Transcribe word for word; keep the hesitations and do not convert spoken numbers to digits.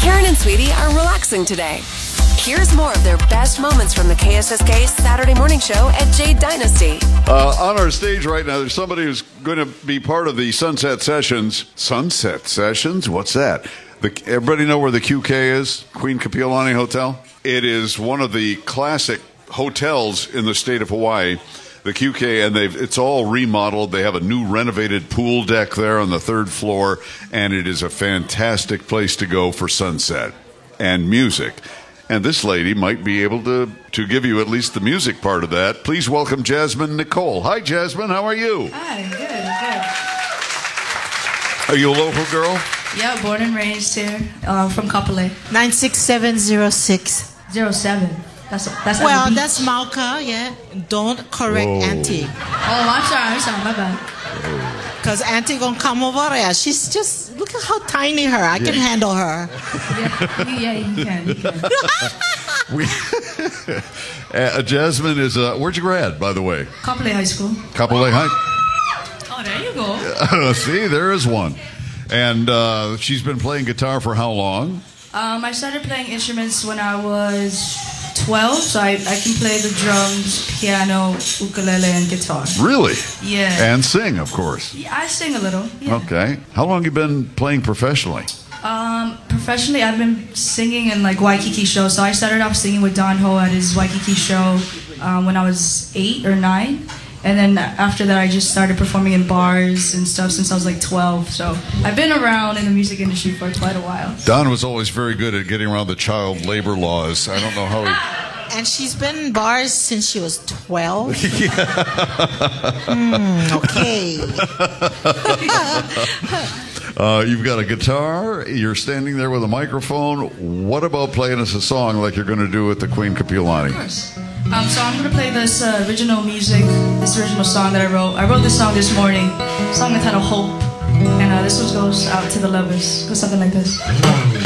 Karen and Sweetie are relaxing today. Here's more of their best moments from the K S S K Saturday morning show at Jade Dynasty. Uh, on our stage right now, there's somebody who's going to be part of the Sunset Sessions. Sunset Sessions? What's that? The, everybody know where the Q K is? Queen Kapiolani Hotel? It is one of the classic hotels in the state of Hawaii. The Q K, and they've it's all remodeled. They have a new renovated pool deck there on the third floor, and it is a fantastic place to go for sunset and music. And this lady might be able to, to give you at least the music part of that. Please welcome Jasmine Nicole. Hi, Jasmine. How are you? Hi, good, Are you a local girl? good. Yeah, born and raised here, uh, from Kapolei. nine six seven zero six. Zero seven. That's that's at Well, the beach. that's Malka, yeah. Don't correct Whoa. Auntie. Oh, I'm sorry, I'm sorry, my bad. Because Auntie gonna come over there. She's just, look at how tiny her. I can handle her. Yeah, yeah, you can, you can. We, uh, Jasmine is, uh, where'd you grad, by the way? Kapolei High School. Kapolei High. Oh, there you go. See, there is one. And uh, she's been playing guitar for how long? Um, I started playing instruments when I was twelve, so I, I can play the drums, piano, ukulele, and guitar. Really? Yeah. And sing, of course. Yeah, I sing a little. Yeah. Okay. How long have you been playing professionally? Um, professionally, I've been singing in like Waikiki shows. So I started off singing with Don Ho at his Waikiki show um, when I was eight or nine. And then after that, I just started performing in bars and stuff since I was like twelve. So I've been around in the music industry for quite a while. Don was always very good at getting around the child labor laws. I don't know how he... And she's been in bars since she was twelve. mm, okay. Uh, you've got a guitar. You're standing there with a microphone. What about playing us a song like you're going to do with the Queen Kapiolani? Of course. Um, so I'm going to play this uh, original music, this original song that I wrote. I wrote this song this morning, a song entitled Hope. And uh, this one goes out to the lovers. Goes something like this.